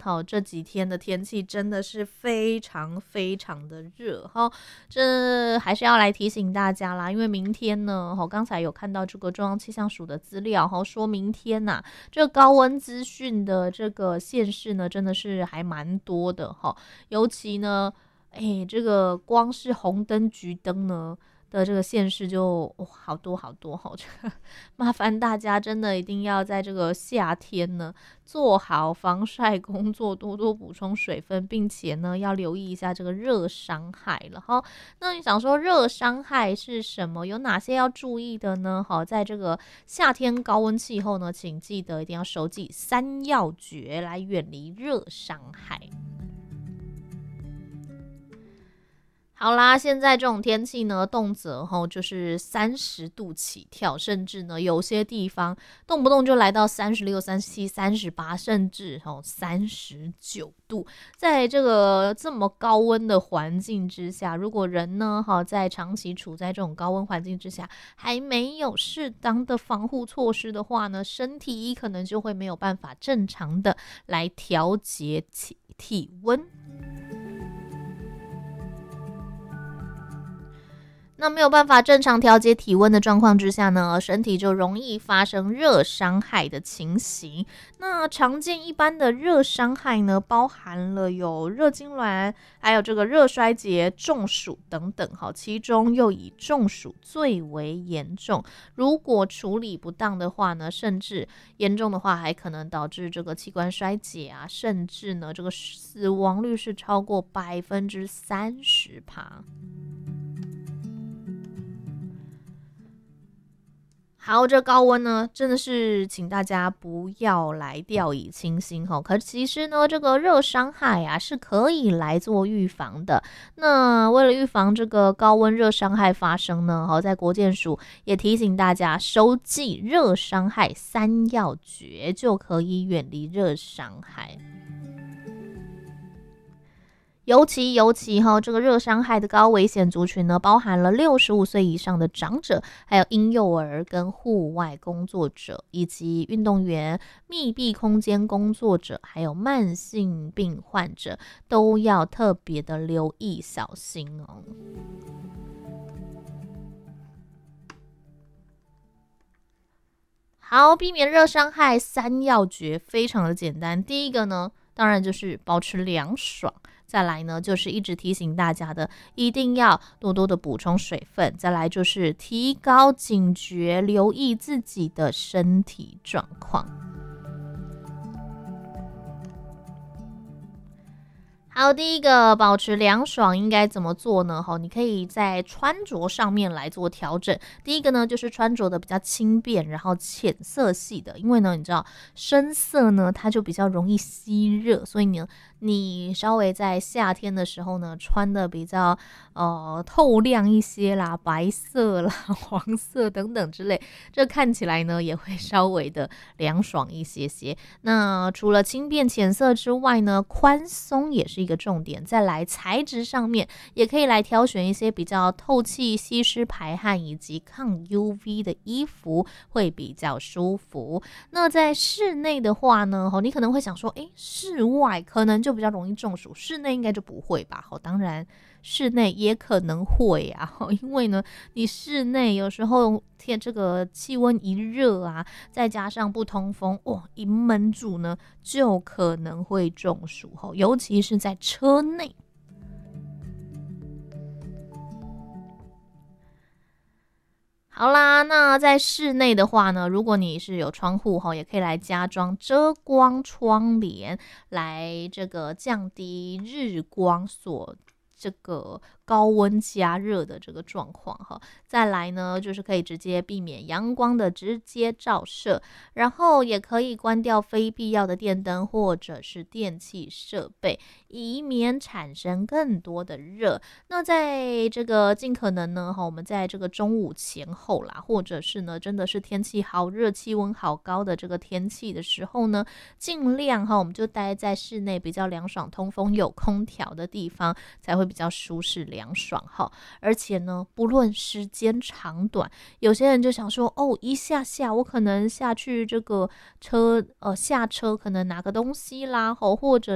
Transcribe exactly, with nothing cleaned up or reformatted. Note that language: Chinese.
哈，这几天的天气真的是非常非常的热哈，这还是要来提醒大家啦，因为明天呢，哈，刚才有看到这个中央气象署的资料哈，说明天呐、啊，这个高温资讯的这个县市呢，真的是还蛮多的哈，尤其呢，哎，这个光是红灯、橘灯呢。的这个县市就、哦、好多好多哈，这个麻烦大家真的一定要在这个夏天呢做好防晒工作，多多补充水分，并且呢要留意一下这个热伤害了哈。那你想说热伤害是什么？有哪些要注意的呢？好，在这个夏天高温气候呢，请记得一定要熟记三要诀来远离热伤害。好啦，现在这种天气呢，动辄吼就是三十度起跳，甚至呢有些地方动不动就来到三十六、三十七、三十八，甚至吼三十九度。在这个这么高温的环境之下，如果人呢哈在长期处在这种高温环境之下，还没有适当的防护措施的话呢，身体可能就会没有办法正常的来调节体体温。那没有办法正常调节体温的状况之下呢，身体就容易发生热伤害的情形。那常见一般的热伤害呢，包含了有热痉挛，还有这个热衰竭、中暑等等，其中又以中暑最为严重。如果处理不当的话呢，甚至严重的话还可能导致这个器官衰竭啊，甚至呢这个死亡率是超过百分之三十趴。好，这高温呢，真的是请大家不要来掉以轻心哈。可其实呢，这个热伤害啊是可以来做预防的。那为了预防这个高温热伤害发生呢，好，在国健署也提醒大家，熟记热伤害三要诀，就可以远离热伤害。尤其尤其哈，这个热伤害的高危险族群呢，包含了六十五岁以上的长者，还有婴幼儿跟户外工作者，以及运动员、密闭空间工作者，还有慢性病患者，都要特别的留意小心哦。好，避免热伤害三要诀非常的简单。第一个呢，当然就是保持凉爽。再来呢，就是一直提醒大家的，一定要多多的补充水分。再来就是提高警觉，留意自己的身体状况。好，第一个保持凉爽应该怎么做呢？你可以在穿着上面来做调整。第一个呢，就是穿着的比较轻便，然后浅色系的，因为呢，你知道深色呢，它就比较容易吸热，所以呢，你稍微在夏天的时候呢，穿的比较呃透亮一些啦，白色啦、黄色等等之类，这看起来呢也会稍微的凉爽一些些。那除了轻便浅色之外呢，宽松也是一个重点。再来材质上面，也可以来挑选一些比较透气、吸湿排汗以及抗 U V 的衣服，会比较舒服。那在室内的话呢，你可能会想说，诶，室外可能就比较容易中暑，室内应该就不会吧？当然室内也可能会啊，因为呢，你室内有时候天这个气温一热啊，再加上不通风，哇，一闷住呢，就可能会中暑，尤其是在车内。好啦，那在室内的话呢，如果你是有窗户，也可以来加装遮光窗帘，来这个降低日光所这个高温加热的这个状况哈。再来呢，就是可以直接避免阳光的直接照射，然后也可以关掉非必要的电灯或者是电器设备，以免产生更多的热。那在这个尽可能呢，我们在这个中午前后啦，或者是呢真的是天气好热、气温好高的这个天气的时候呢，尽量哈我们就待在室内比较凉爽、通风、有空调的地方，才会比较舒适凉爽哈。而且呢，不论时间长短，有些人就想说，哦，一下下我可能下去这个车呃下车可能拿个东西啦，或者